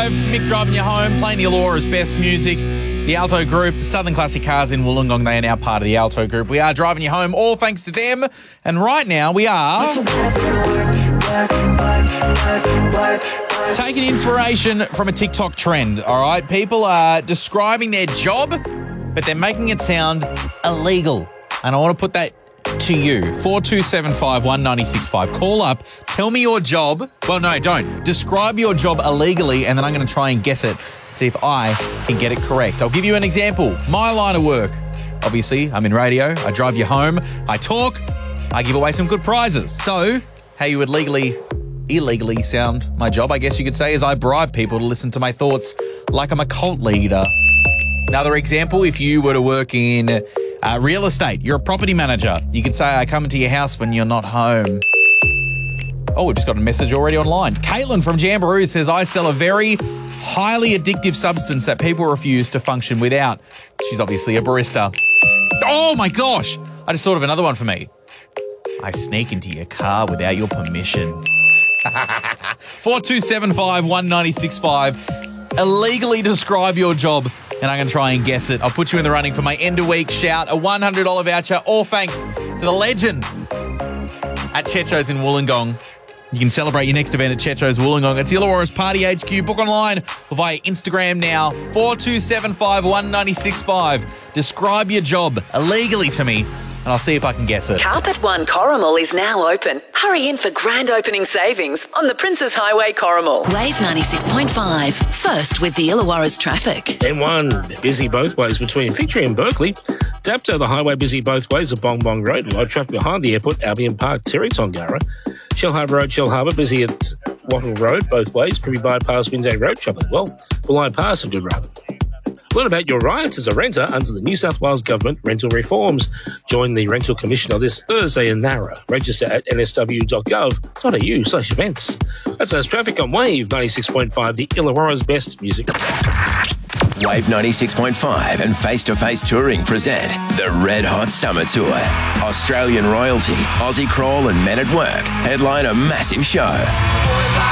Mick driving you home, playing the Illawarra's best music. The Alto Group, the Southern Classic Cars in Wollongong, they are now part of the Alto Group. We are driving you home, all thanks to them. And right now we are taking inspiration from a TikTok trend, all right? People are describing their job, but they're making it sound illegal. And I want to put that to you. 4275 1965. Call up, tell me your job. Well, no, don't. Describe your job illegally, and then I'm going to try and guess it. See if I can get it correct. I'll give you an example. My line of work. Obviously, I'm in radio. I drive you home. I talk. I give away some good prizes. So, how you would illegally sound my job, I guess you could say, is I bribe people to listen to my thoughts like I'm a cult leader. Another example, if you were to work in real estate, you're a property manager. You could say, I come into your house when you're not home. Oh, we've just got a message already online. Caitlin from Jamboree says, I sell a very highly addictive substance that people refuse to function without. She's obviously a barista. Oh my gosh. I just thought of another one for me. I sneak into your car without your permission. 4275 1965. Illegally describe your job, and I'm going to try and guess it. I'll put you in the running for my end of week shout, a $100 voucher, all thanks to the legends at Checho's in Wollongong. You can celebrate your next event at Checho's Wollongong. It's Illawarra's Party HQ. Book online or via Instagram now. 4275 1965. Describe your job illegally to me, and I'll see if I can guess it. Carpet One Corrimal is now open. Hurry in for grand opening savings on the Princes Highway Corrimal. Wave 96.5. First with the Illawarra's traffic. M1 busy both ways between Victory and Berkeley. Dapto, the highway busy both ways of Bong Bong Road. Low traffic behind the airport, Albion Park, Terry Tongara. Shell Harbour Road, Shell Harbour busy at Wattle Road both ways. Privy Bypass, Windsay Road traffic well. Bulli Pass, a good run. Learn about your rights as a renter under the New South Wales Government rental reforms. Join the Rental Commissioner this Thursday in Nara. Register at nsw.gov.au/events. That's us traffic on Wave 96.5, the Illawarra's best music. Wave 96.5 and Face to Face Touring present the Red Hot Summer Tour. Australian royalty, Aussie Crawl and Men at Work headline a massive show.